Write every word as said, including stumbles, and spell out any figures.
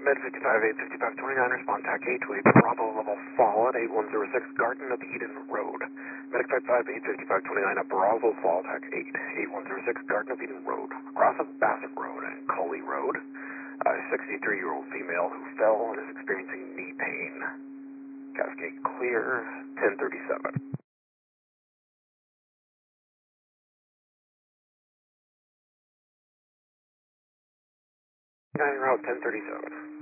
Med fifty-five eight fifty-five twenty-nine, respond T A C eight to a Bravo level fall at eight one zero six Garden of Eden Road. Medic fifty-five eight fifty-five twenty-nine, a Bravo fall, T A C eight, eight one zero six Garden of Eden Road. Across of Bassett Road and Coley Road, a sixty-three-year-old female who fell and is experiencing knee pain. Cascade clear, ten thirty-seven. nine route ten thirty-seven.